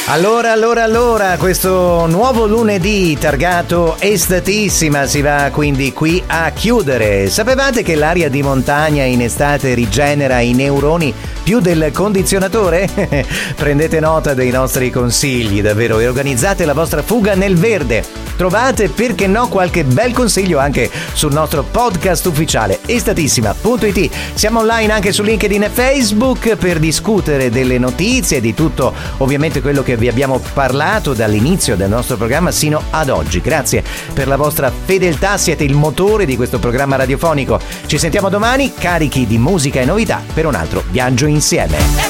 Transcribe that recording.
Allora, questo nuovo lunedì targato estatissima si va quindi qui a chiudere. Sapevate che l'aria di montagna in estate rigenera i neuroni più del condizionatore? Prendete nota dei nostri consigli, davvero, e organizzate la vostra fuga nel verde. Trovate, perché no, qualche bel consiglio anche sul nostro podcast ufficiale estatissima.it. Siamo online anche su LinkedIn e Facebook per discutere delle notizie, di tutto ovviamente quello che vi abbiamo parlato dall'inizio del nostro programma sino ad oggi. Grazie per la vostra fedeltà, siete il motore di questo programma radiofonico. Ci sentiamo domani carichi di musica e novità per un altro viaggio insieme.